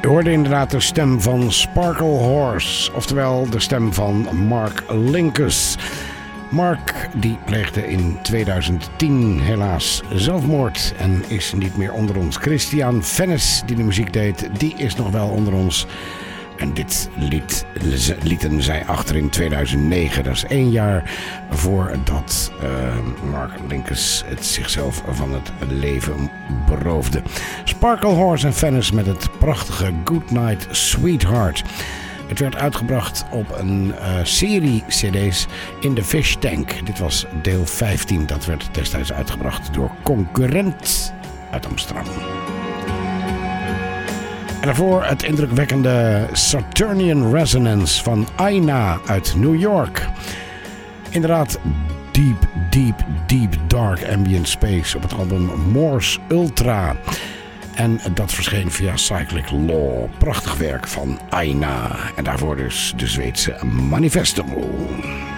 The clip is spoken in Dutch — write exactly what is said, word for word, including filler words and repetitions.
U hoorde inderdaad de stem van Sparkle Horse, oftewel de stem van Mark Linkous. Mark die pleegde in tweeduizend tien helaas zelfmoord en is niet meer onder ons. Christian Fennis, die de muziek deed, die is nog wel onder ons. En dit lied lieten zij achter in tweeduizend negen. Dat is één jaar voordat uh, Mark Linkous het zichzelf van het leven beroofde. Sparkle Horse en Fennis met het prachtige Goodnight Sweetheart. Het werd uitgebracht op een uh, serie cd's in de Fish Tank. Dit was deel vijftien. Dat werd destijds uitgebracht door Concurrent uit Amsterdam. En daarvoor het indrukwekkende Saturnian Resonance van Aina uit New York. Inderdaad, deep, deep, deep dark ambient space op het album Morse Ultra. En dat verscheen via Cyclic Law. Prachtig werk van Aina. En daarvoor dus de Zweedse Manifesto.